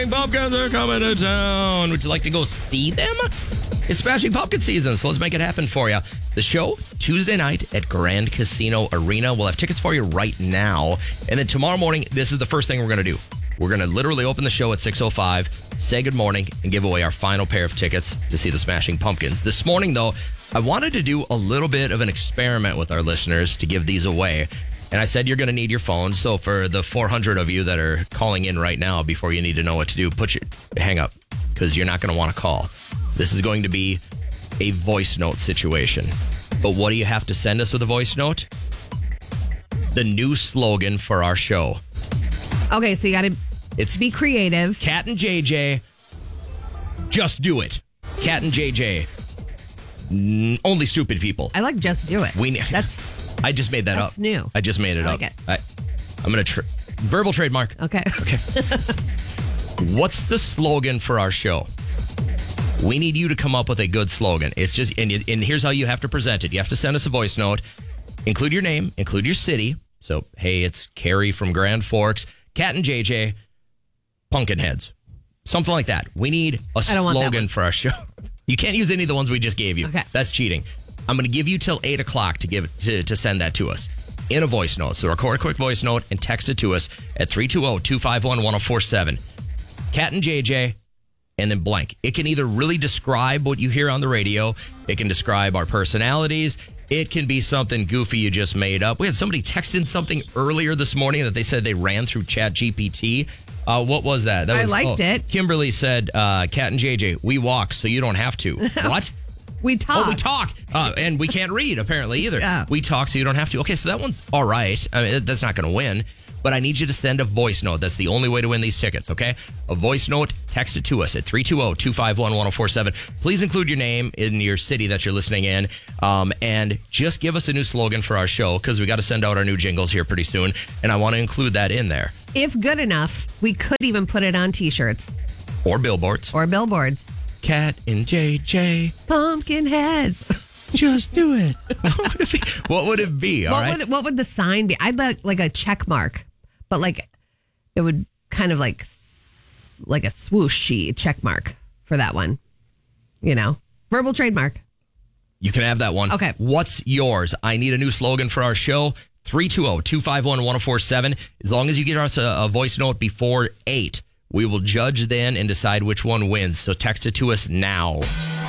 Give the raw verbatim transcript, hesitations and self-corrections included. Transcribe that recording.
Pumpkins are coming to town. Would you like to go see them? It's Smashing Pumpkin season, so let's make it happen for you. The show, Tuesday night at Grand Casino Arena. We'll have tickets for you right now. And then tomorrow morning, this is the first thing we're going to do. We're going to literally open the show at six oh five, say good morning, and give away our final pair of tickets to see the Smashing Pumpkins. This morning, though, I wanted to do a little bit of an experiment with our listeners to give these away. And I said you're going to need your phone. So for the four hundred of you that are calling in right now before you need to know what to do, put your hang up because you're not going to want to call. This is going to be a voice note situation. But what do you have to send us with a voice note? The new slogan for our show. Okay, so you got to It's be creative. Cat and J J, just do it. Cat and J J, n- only stupid people. I like just do it. We That's I just made that That's up. new. I just made it I up. like it. I, I'm going to tra- verbal trademark. okay. Okay. What's the slogan for our show? We need you to come up with a good slogan. It's just, and, and here's how you have to present it. You have to send us a voice note. Include your name. Include your city. So, hey, it's Carrie from Grand Forks. Cat and J J, Pumpkinheads. Something like that. We need a I don't want that slogan one. for our show. You can't use any of the ones we just gave you. Okay. That's cheating. I'm going to give you till eight o'clock to give to, to send that to us in a voice note. So record a quick voice note and text it to us at three two zero, two five one, one zero four seven. Cat and J J, and then blank. It can either really describe what you hear on the radio. It can describe our personalities. It can be something goofy you just made up. We had somebody text in something earlier this morning that they said they ran through Chat G P T. Uh, what was that? that I was, liked it. Kimberly said, uh, Cat and J J, we walk so you don't have to. What? We talk. Oh, we talk. Uh, and we can't read, apparently, either. Yeah. We talk so you don't have to. Okay, so that one's all right. I mean, that's not going to win. But I need you to send a voice note. That's the only way to win these tickets, okay? A voice note, text it to us at three two zero, two five one, one zero four seven. Please include your name in your city that you're listening in. Um, and just give us a new slogan for our show because we got to send out our new jingles here pretty soon. And I want to include that in there. If good enough, we could even put it on T-shirts Or billboards. or billboards. Cat and J J. Pumpkin heads. Just do it. What would it be? What would it be? All what right. would what would the sign be? I'd like like a check mark, but like it would kind of like s- like a swooshy check mark for that one. You know, verbal trademark. You can have that one. Okay. What's yours? I need a new slogan for our show. three two zero, two five one, one zero four seven. As long as you get us a, a voice note before eight, we will judge then and decide which one wins. So text it to us now.